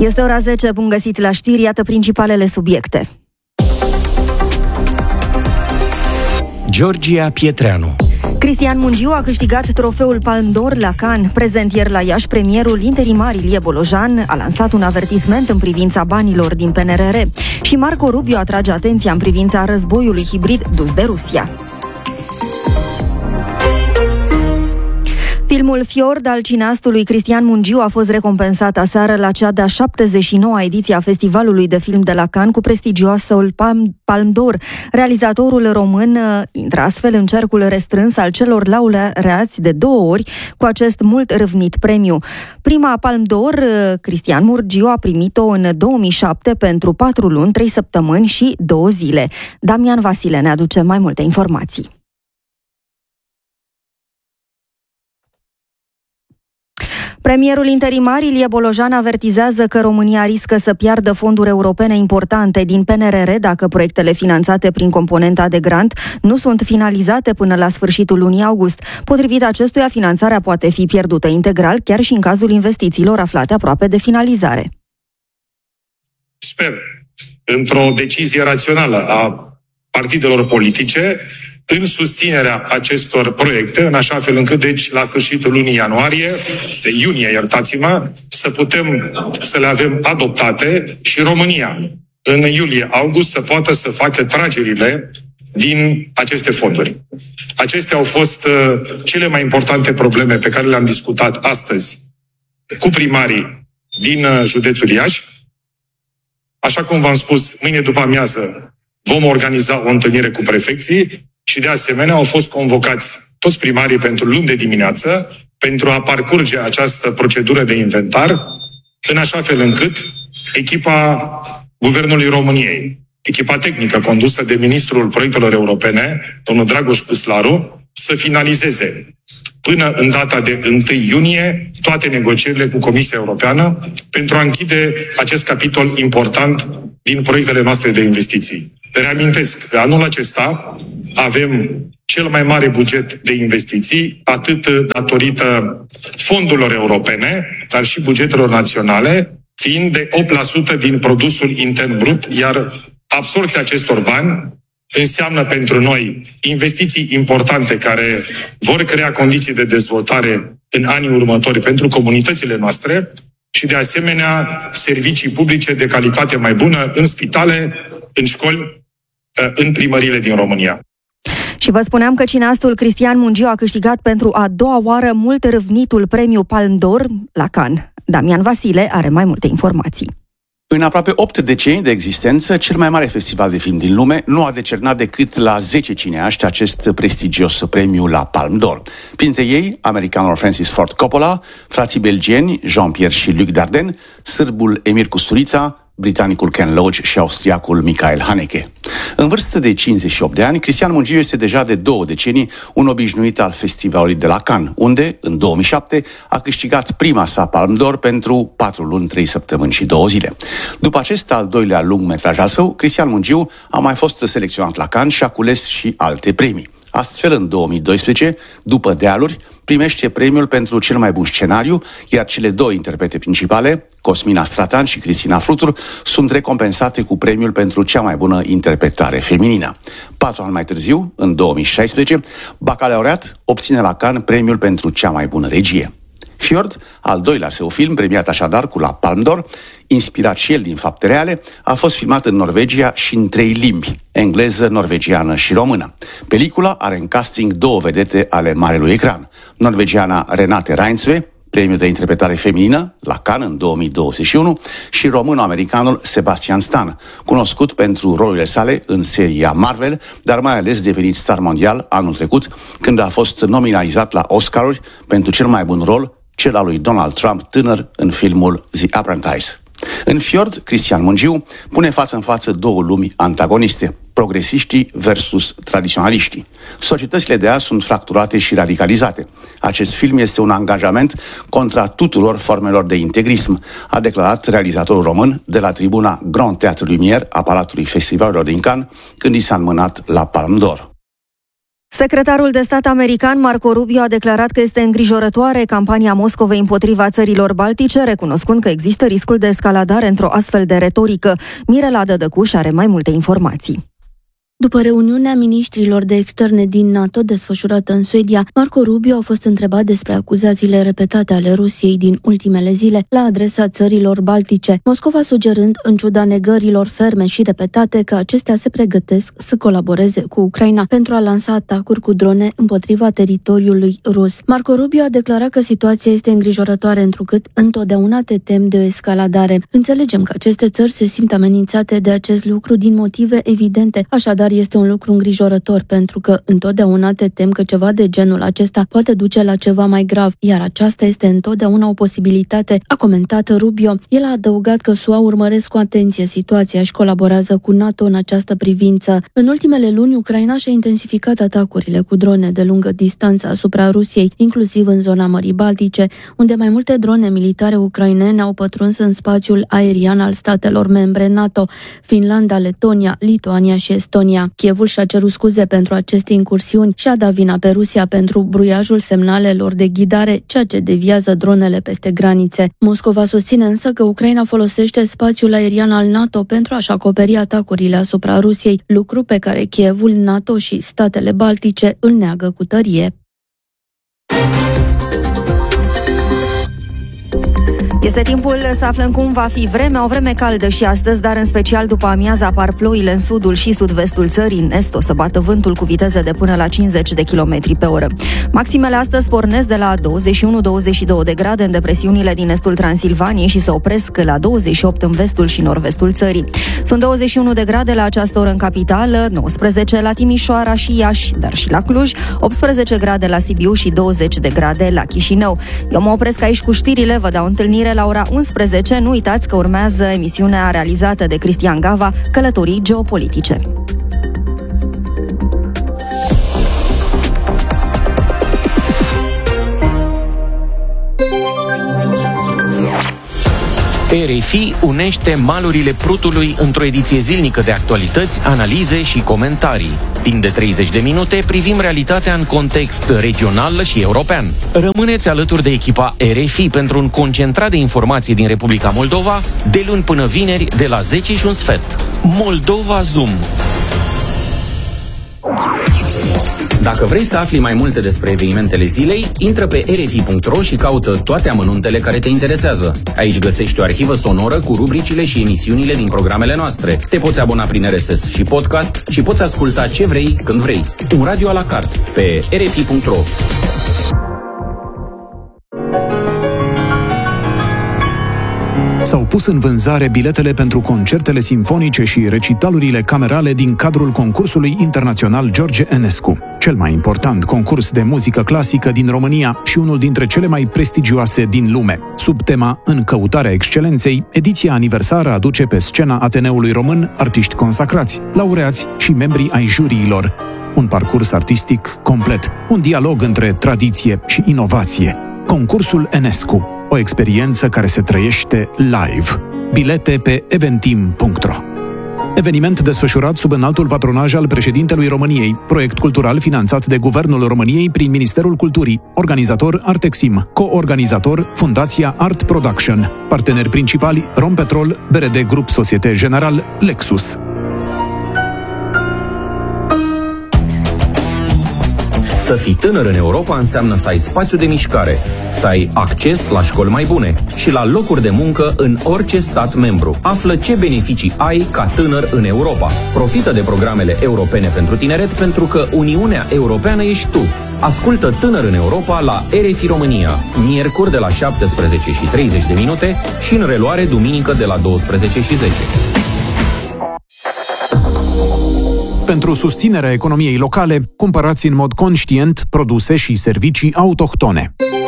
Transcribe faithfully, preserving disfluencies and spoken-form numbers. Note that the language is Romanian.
Este ora zece, bun găsit la știri, iată principalele subiecte. Georgia Pietreanu. Cristian Mungiu a câștigat trofeul Palme d'Or la Cannes. Prezent ieri la Iași, premierul interimar Ilie Bolojan a lansat un avertisment în privința banilor din P N R R. Și Marco Rubio atrage atenția în privința războiului hibrid dus de Rusia. Filmul Fjord al cineastului Cristian Mungiu a fost recompensat aseară la cea de-a șaptezeci și noua ediție a Festivalului de Film de la Cannes cu prestigiosul Palme d'Or. Realizatorul român intră astfel în cercul restrâns al celor laureați de două ori cu acest mult râvnit premiu. Prima Palme d'Or, Cristian Mungiu a primit-o în două mii șapte pentru patru luni, trei săptămâni și două zile. Damian Vasile ne aduce mai multe informații. Premierul interimar Ilie Bolojan avertizează că România riscă să piardă fonduri europene importante din P N R R dacă proiectele finanțate prin componenta de grant nu sunt finalizate până la sfârșitul lunii august. Potrivit acestuia, finanțarea poate fi pierdută integral, chiar și în cazul investițiilor aflate aproape de finalizare. Sper, într-o decizie rațională a partidelor politice, în susținerea acestor proiecte, în așa fel încât, deci, la sfârșitul lunii ianuarie, iunie, iertați-mă, să putem să le avem adoptate și România, în iulie-august, să poată să facă tragerile din aceste fonduri. Acestea au fost uh, cele mai importante probleme pe care le-am discutat astăzi cu primarii din uh, județul Iași. Așa cum v-am spus, mâine după amiază vom organiza o întâlnire cu prefecții și, de asemenea, au fost convocați toți primarii pentru luni de dimineață pentru a parcurge această procedură de inventar, în așa fel încât echipa Guvernului României, echipa tehnică condusă de Ministrul Proiectelor Europene, domnul Dragoș Păslaru, să finalizeze până în data de întâi iunie toate negocierile cu Comisia Europeană pentru a închide acest capitol important din proiectele noastre de investiții. Reamintesc că anul acesta avem cel mai mare buget de investiții, atât datorită fondurilor europene, dar și bugetelor naționale, fiind de opt la sută din produsul intern brut, iar absorbția acestor bani înseamnă pentru noi investiții importante care vor crea condiții de dezvoltare în anii următori pentru comunitățile noastre și, de asemenea, servicii publice de calitate mai bună în spitale, în școli, în primăriile din România. Și vă spuneam că cineastul Cristian Mungiu a câștigat pentru a doua oară mult râvnitul premiu Palme d'Or la Cannes. Damian Vasile are mai multe informații. În aproape opt decenii de existență, cel mai mare festival de film din lume nu a decernat decât la zece cineaști acest prestigios premiu la Palme d'Or. Printre ei, americanul Francis Ford Coppola, frații belgieni Jean-Pierre și Luc Dardenne, sârbul Emir Kusturica, britanicul Ken Loach și austriacul Michael Haneke. În vârstă de cincizeci și opt de ani, Cristian Mungiu este deja de două decenii un obișnuit al festivalului de la Cannes, unde, în două mii șapte, a câștigat prima sa Palme d'Or pentru patru luni, trei săptămâni și două zile. După acest al doilea lungmetraj al său, Cristian Mungiu a mai fost selecționat la Cannes și a cules și alte premii. Astfel, în două mii doisprezece, după Dealuri, primește premiul pentru cel mai bun scenariu, iar cele două interprete principale, Cosmina Stratan și Cristina Flutur, sunt recompensate cu premiul pentru cea mai bună interpretare feminină. Patru ani mai târziu, în două mii șaisprezece, Bacalaureat obține la Cannes premiul pentru cea mai bună regie. Fjord, al doilea său film, premiat așadar cu la Palme d'Or, inspirat și el din fapte reale, a fost filmat în Norvegia și în trei limbi, engleză, norvegiană și română. Pelicula are în casting două vedete ale marelui ecran, norvegiana Renate Reinsve, premiul de interpretare feminină la Cannes în două mii douăzeci și unu, și româno-americanul Sebastian Stan, cunoscut pentru rolurile sale în seria Marvel, dar mai ales devenit star mondial anul trecut, când a fost nominalizat la Oscaruri pentru cel mai bun rol, cel al lui Donald Trump tânăr în filmul The Apprentice. În Fjord, Cristian Mungiu pune față în față două lumi antagoniste, progresiștii versus tradiționaliștii. Societățile de azi sunt fracturate și radicalizate. Acest film este un angajament contra tuturor formelor de integrism, a declarat realizatorul român de la tribuna Grand Théâtre Lumière a Palatului Festivalelor din Cannes, când i s-a înmânat la Palme d'Or. Secretarul de stat american Marco Rubio a declarat că este îngrijorătoare campania Moscovei împotriva țărilor baltice, recunoscând că există riscul de escaladare într-o astfel de retorică. Mirela Dădăcuș are mai multe informații. După reuniunea miniștrilor de externe din NATO desfășurată în Suedia, Marco Rubio a fost întrebat despre acuzațiile repetate ale Rusiei din ultimele zile la adresa țărilor baltice, Moscova sugerând, în ciuda negărilor ferme și repetate, că acestea se pregătesc să colaboreze cu Ucraina pentru a lansa atacuri cu drone împotriva teritoriului rus. Marco Rubio a declarat că situația este îngrijorătoare întrucât întotdeauna te temi de o escaladare. Înțelegem că aceste țări se simt amenințate de acest lucru din motive evidente, așadar este un lucru îngrijorător pentru că întotdeauna te temi că ceva de genul acesta poate duce la ceva mai grav, iar aceasta este întotdeauna o posibilitate, a comentat Rubio. El a adăugat că S U A urmăresc cu atenție situația și colaborează cu NATO în această privință. În ultimele luni, Ucraina și-a intensificat atacurile cu drone de lungă distanță asupra Rusiei, inclusiv în zona Mării Baltice, unde mai multe drone militare ucrainene au pătruns în spațiul aerian al statelor membre NATO, Finlanda, Letonia, Lituania și Estonia. Kievul și-a cerut scuze pentru aceste incursiuni și a dat vina pe Rusia pentru bruiajul semnalelor de ghidare, ceea ce deviază dronele peste granițe. Moscova susține însă că Ucraina folosește spațiul aerian al NATO pentru a-și acoperi atacurile asupra Rusiei, lucru pe care Kievul, NATO și statele baltice îl neagă cu tărie. Este timpul să aflăm cum va fi vremea, o vreme caldă și astăzi, dar în special după amiază apar ploile în sudul și sud-vestul țării, în est o să bată vântul cu viteze de până la cincizeci de kilometri pe oră. Maximele astăzi pornesc de la douăzeci și unu douăzeci și doi de grade în depresiunile din estul Transilvaniei și se opresc la douăzeci și opt în vestul și nord-vestul țării. Sunt douăzeci și unu de grade la această oră în capitală, nouăsprezece la Timișoara și Iași, dar și la Cluj, optsprezece grade la Sibiu și douăzeci de grade la Chișinău. Eu mă opresc aici cu știrile, vă dau întâlnire la ora unsprezece. Nu uitați că urmează emisiunea realizată de Cristian Gava, Călătorii geopolitice. R F I unește malurile Prutului într-o ediție zilnică de actualități, analize și comentarii. Timp de treizeci de minute privim realitatea în context regional și european. Rămâneți alături de echipa R F I pentru un concentrat de informații din Republica Moldova, de luni până vineri, de la zece și un sfert. Moldova Zoom. Dacă vrei să afli mai multe despre evenimentele zilei, intră pe r f i punct r o și caută toate amănuntele care te interesează. Aici găsești o arhivă sonoră cu rubricile și emisiunile din programele noastre. Te poți abona prin R S S și podcast și poți asculta ce vrei, când vrei. Un radio a la carte pe r f i punct r o. S-au pus în vânzare biletele pentru concertele simfonice și recitalurile camerale din cadrul concursului internațional George Enescu, cel mai important concurs de muzică clasică din România și unul dintre cele mai prestigioase din lume. Sub tema În căutarea excelenței, ediția aniversară aduce pe scena Ateneului Român artiști consacrați, laureați și membrii ai juriilor. Un parcurs artistic complet, un dialog între tradiție și inovație. Concursul Enescu, o experiență care se trăiește live. Bilete pe eventim punct r o. Eveniment desfășurat sub înaltul patronaj al președintelui României, proiect cultural finanțat de Guvernul României prin Ministerul Culturii, organizator Artexim, co-organizator Fundația Art Production, parteneri principali Rompetrol, B R D Grup Societe General, Lexus. Să fii tânăr în Europa înseamnă să ai spațiu de mișcare, să ai acces la școli mai bune și la locuri de muncă în orice stat membru. Află ce beneficii ai ca tânăr în Europa. Profită de programele europene pentru tineret pentru că Uniunea Europeană ești tu. Ascultă Tânăr în Europa la R F I România, miercuri de la șaptesprezece și treizeci de minute și în reluare duminică de la douăsprezece și zece. Pentru susținerea economiei locale, cumpărați în mod conștient produse și servicii autohtone.